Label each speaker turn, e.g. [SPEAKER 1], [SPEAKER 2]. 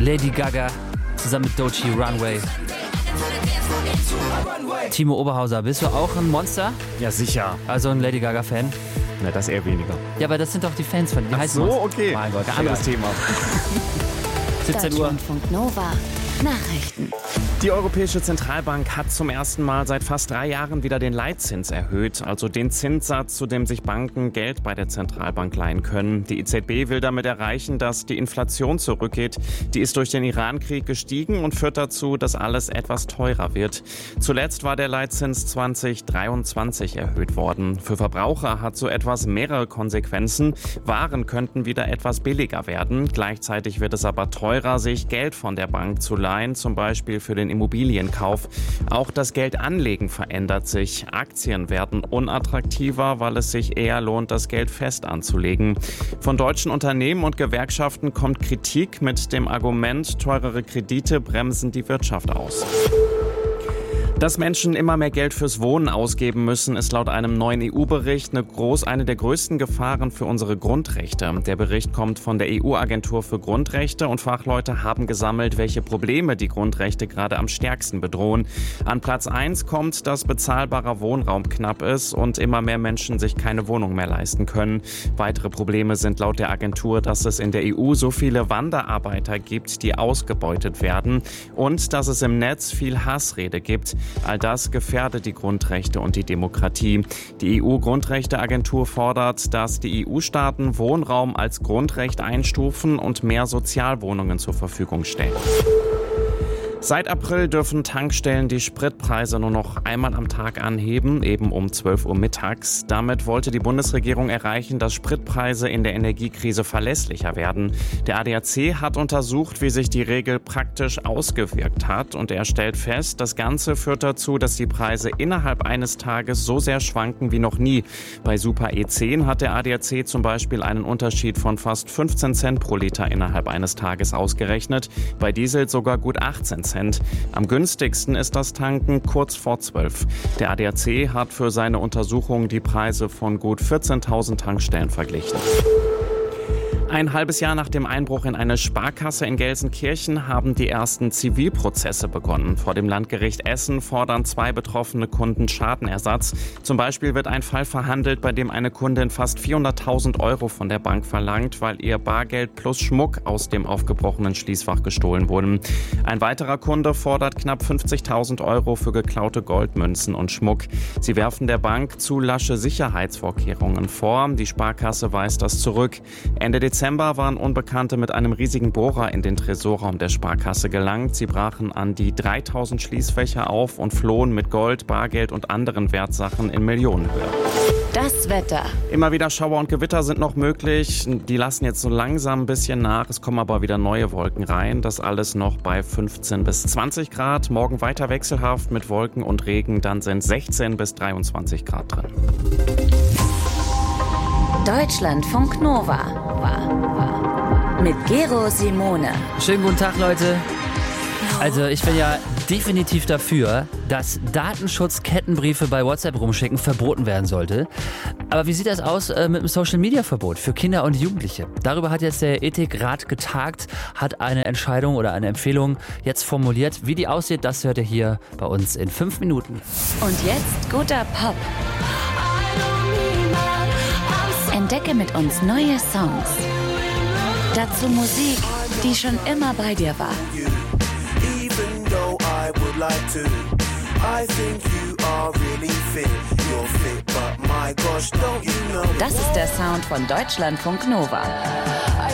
[SPEAKER 1] Lady Gaga zusammen mit Doechii, Runway. Timo Oberhauser, bist du auch ein Monster?
[SPEAKER 2] Ja, sicher.
[SPEAKER 1] Also ein Lady Gaga-Fan?
[SPEAKER 2] Na, das eher weniger.
[SPEAKER 1] Ja, aber das sind doch die Fans von die heißen
[SPEAKER 2] So,
[SPEAKER 1] Monster.
[SPEAKER 2] okay.
[SPEAKER 1] Mein Gott,
[SPEAKER 2] Anderes Thema.
[SPEAKER 1] 17 Uhr.
[SPEAKER 3] Deutschlandfunk Nova. Nachrichten.
[SPEAKER 2] Die Europäische Zentralbank hat zum ersten Mal seit fast 3 Jahren wieder den Leitzins erhöht, also den Zinssatz, zu dem sich Banken Geld bei der Zentralbank leihen können. Die EZB will damit erreichen, dass die Inflation zurückgeht. Die ist durch den Iran-Krieg gestiegen und führt dazu, dass alles etwas teurer wird. Zuletzt war der Leitzins 2023 erhöht worden. Für Verbraucher hat so etwas mehrere Konsequenzen. Waren könnten wieder etwas billiger werden. Gleichzeitig wird es aber teurer, sich Geld von der Bank zu leihen, zum Beispiel für den Immobilienkauf. Auch das Geldanlegen verändert sich. Aktien werden unattraktiver, weil es sich eher lohnt, das Geld fest anzulegen. Von deutschen Unternehmen und Gewerkschaften kommt Kritik mit dem Argument, teurere Kredite bremsen die Wirtschaft aus. Dass Menschen immer mehr Geld fürs Wohnen ausgeben müssen, ist laut einem neuen EU-Bericht eine der größten Gefahren für unsere Grundrechte. Der Bericht kommt von der EU-Agentur für Grundrechte und Fachleute haben gesammelt, welche Probleme die Grundrechte gerade am stärksten bedrohen. An Platz 1 kommt, dass bezahlbarer Wohnraum knapp ist und immer mehr Menschen sich keine Wohnung mehr leisten können. Weitere Probleme sind laut der Agentur, dass es in der EU so viele Wanderarbeiter gibt, die ausgebeutet werden und dass es im Netz viel Hassrede gibt. All das gefährdet die Grundrechte und die Demokratie. Die EU-Grundrechteagentur fordert, dass die EU-Staaten Wohnraum als Grundrecht einstufen und mehr Sozialwohnungen zur Verfügung stellen. Seit April dürfen Tankstellen die Spritpreise nur noch einmal am Tag anheben, eben um 12 Uhr mittags. Damit wollte die Bundesregierung erreichen, dass Spritpreise in der Energiekrise verlässlicher werden. Der ADAC hat untersucht, wie sich die Regel praktisch ausgewirkt hat und er stellt fest, das Ganze führt dazu, dass die Preise innerhalb eines Tages so sehr schwanken wie noch nie. Bei Super E10 hat der ADAC zum Beispiel einen Unterschied von fast 15 Cent pro Liter innerhalb eines Tages ausgerechnet, bei Diesel sogar gut 18 Cent. Am günstigsten ist das Tanken kurz vor 12. Der ADAC hat für seine Untersuchung die Preise von gut 14.000 Tankstellen verglichen. Ein halbes Jahr nach dem Einbruch in eine Sparkasse in Gelsenkirchen haben die ersten Zivilprozesse begonnen. Vor dem Landgericht Essen fordern 2 betroffene Kunden Schadenersatz. Zum Beispiel wird ein Fall verhandelt, bei dem eine Kundin fast 400.000 € von der Bank verlangt, weil ihr Bargeld plus Schmuck aus dem aufgebrochenen Schließfach gestohlen wurden. Ein weiterer Kunde fordert knapp 50.000 € für geklaute Goldmünzen und Schmuck. Sie werfen der Bank zu lasche Sicherheitsvorkehrungen vor. Die Sparkasse weist das zurück. Ende Dezember waren Unbekannte mit einem riesigen Bohrer in den Tresorraum der Sparkasse gelangt. Sie brachen an die 3.000 Schließfächer auf und flohen mit Gold, Bargeld und anderen Wertsachen in Millionenhöhe.
[SPEAKER 3] Das Wetter.
[SPEAKER 2] Immer wieder Schauer und Gewitter sind noch möglich. Die lassen jetzt so langsam ein bisschen nach. Es kommen aber wieder neue Wolken rein. Das alles noch bei 15 bis 20 Grad. Morgen weiter wechselhaft mit Wolken und Regen. Dann sind 16 bis 23 Grad drin.
[SPEAKER 3] Deutschlandfunk Nova. Mit Gero Simone.
[SPEAKER 1] Schönen guten Tag, Leute. Also ich bin ja definitiv dafür, dass Datenschutzkettenbriefe bei WhatsApp rumschicken verboten werden sollte. Aber wie sieht das aus mit dem Social-Media-Verbot für Kinder und Jugendliche? Darüber hat jetzt der Ethikrat getagt, hat eine Entscheidung oder eine Empfehlung jetzt formuliert. Wie die aussieht, das hört ihr hier bei uns in 5 Minuten.
[SPEAKER 3] Und jetzt guter Pop. Entdecke mit uns neue Songs. Dazu Musik, die schon immer bei dir war. Das ist der Sound von Deutschlandfunk Nova.